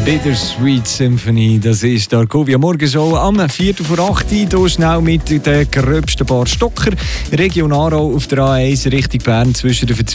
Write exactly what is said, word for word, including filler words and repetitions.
Bittersweet Symphony, das ist der Argovia Morgenshow am Viertel vor acht. Hier schnell mit den gröbsten paar Stocker. Region Aarau auf der A eins Richtung Bern zwischen der